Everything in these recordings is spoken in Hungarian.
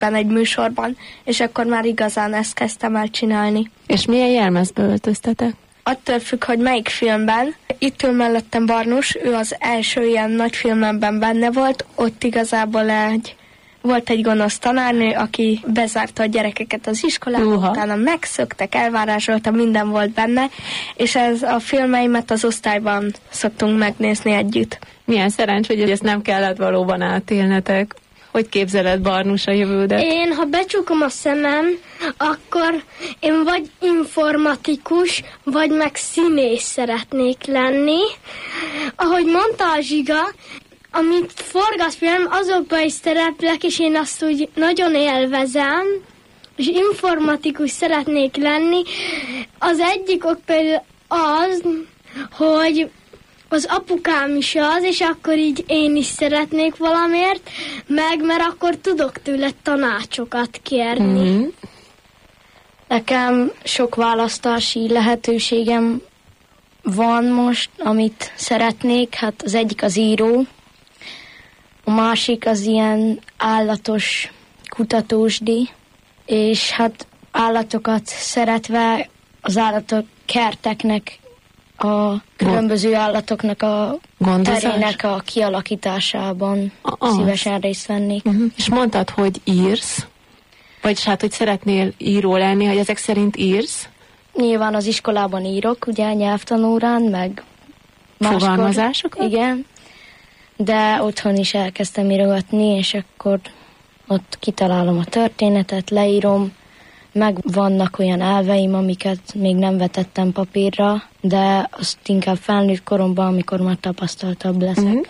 egy műsorban, és akkor már igazán ezt kezdtem el csinálni. És milyen jelmezbe öltöztetek? Attól függ, hogy melyik filmben. Itt ül mellettem Barnus, ő az első ilyen nagy filmemben benne volt, ott igazából volt egy gonosz tanárnő, aki bezárta a gyerekeket az iskolába, utána megszöktek, elvárásolta, minden volt benne, és ez a filmeimet az osztályban szoktunk megnézni együtt. Milyen szerencs, hogy ezt nem kellett valóban átélnetek. Hogy képzeled, Barnus, a jövődet? Én, ha becsukom a szemem, akkor én vagy informatikus, vagy meg színész szeretnék lenni. Ahogy mondta a Zsiga, amit forgat film, azokban is szereplek, és én azt úgy nagyon élvezem, és informatikus szeretnék lenni. Az egyik ok például az, hogy az apukám is az, és akkor így én is szeretnék valamiért, mert akkor tudok tőle tanácsokat kérni. Mm-hmm. Nekem sok választási lehetőségem van most, amit szeretnék. Hát az egyik az író, a másik az ilyen állatos kutatósdi, és hát állatokat szeretve az állatok kerteknek, a különböző állatoknak a terének a kialakításában szívesen részt vennék. És mondtad, hogy írsz, vagyis hát, hogy szeretnél író lenni, hogy ezek szerint írsz? Nyilván az iskolában írok, ugye nyelvtanórán, meg fogalmazásokat? Igen, de otthon is elkezdtem írogatni, és akkor ott kitalálom a történetet, leírom, meg vannak olyan elveim, amiket még nem vetettem papírra, de azt inkább felnőtt koromban, amikor már tapasztaltabb leszek.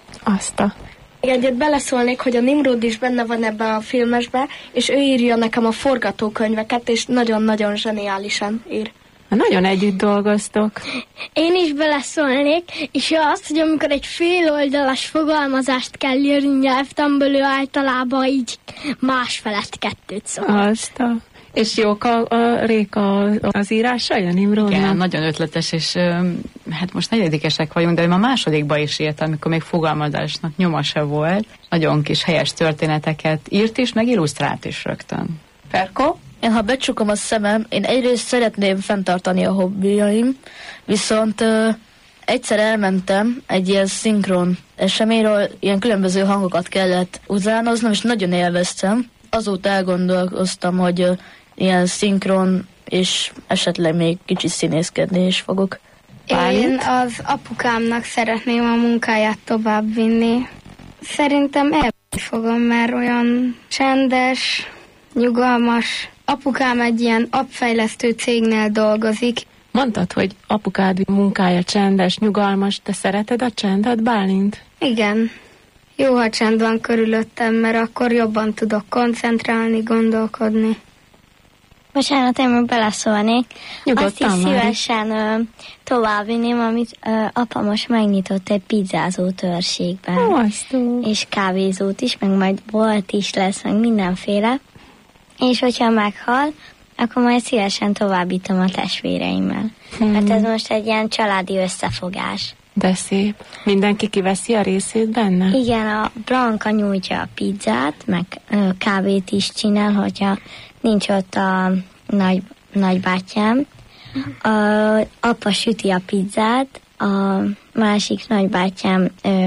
Egyet beleszólnék, hogy a Nimrod is benne van ebbe a filmesbe, és ő írja nekem a forgatókönyveket, és nagyon-nagyon zseniálisan ír. Nagyon együtt dolgoztok. Én is beleszólnék, és azt, hogy amikor egy féloldalas fogalmazást kell írni nyelvtanból, ő általában így másfelett kettőt szól. És jók a Réka az írásai, a Nimrodnak? Igen, nagyon ötletes, és hát most negyedikesek vagyunk, de ma másodikba is írtam, amikor még fogalmazásnak nyoma se volt. Nagyon kis helyes történeteket írt is, meg illusztrált is rögtön. Ferko? Én, ha becsukom a szemem, én egyrészt szeretném fenntartani a hobbiaim, viszont egyszer elmentem egy ilyen szinkron eseményről, ilyen különböző hangokat kellett utánoznom, és nagyon élveztem. Azóta elgondolkoztam, hogy ilyen szinkron, és esetleg még kicsit színészkedni is fogok. Én az apukámnak szeretném a munkáját továbbvinni. Szerintem fogom, mert olyan csendes, nyugalmas. Apukám egy ilyen appfejlesztő cégnél dolgozik. Mondtad, hogy apukád munkája csendes, nyugalmas. Te szereted a csendet, Bálint? Igen. Jó, ha csend van körülöttem, mert akkor jobban tudok koncentrálni, gondolkodni. Bocsánat, én még beleszólnék. Nyugodtan. Azt is szívesen továbbvinném, amit apa most megnyitott egy pizzázó törségben. És kávézót is, meg majd bolt is lesz, meg mindenféle. És hogyha meghal, akkor majd szívesen továbbítom a testvéreimmel. Mert ez most egy ilyen családi összefogás. De szép. Mindenki kiveszi a részét benne? Igen, a Blanka nyújtja a pizzát, meg kávét is csinál, hogyha nincs ott a nagybátyám. Apa süti a pizzát, a másik nagybátyám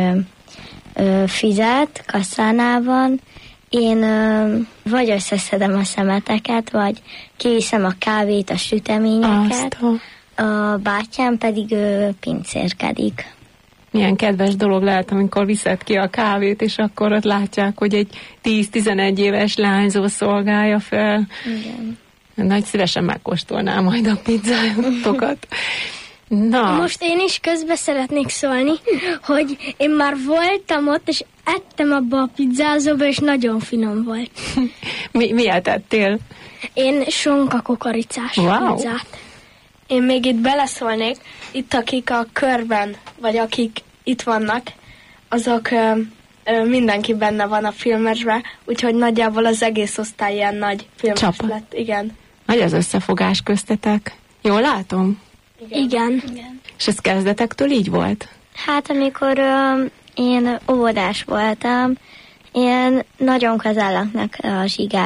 fizet kasszánában. Én vagy összeszedem a szemeteket, vagy kiviszem a kávét, a süteményeket. A bátyám pedig pincérkedik. Milyen kedves dolog lehet, amikor viszed ki a kávét, és akkor ott látják, hogy egy 10-11 éves lányzó szolgálja fel. Igen. Nagy szívesen megkóstolnám majd a pizzátokat. Na. Most én is közbe szeretnék szólni, hogy én már voltam ott, és ettem abba a pizzázóba, és nagyon finom volt. Miért ettél? Én sonka kukoricás pizzát. Én még itt beleszólnék, itt akik a körben, vagy akik itt vannak, azok mindenki benne van a filmesben, úgyhogy nagyjából az egész osztály ilyen nagy filmes lett. Igen. Nagy az összefogás köztetek. Jól látom? Igen. És ez kezdetektől így volt? Hát amikor én óvodás voltam, Én nagyon közel laknak a Zsigák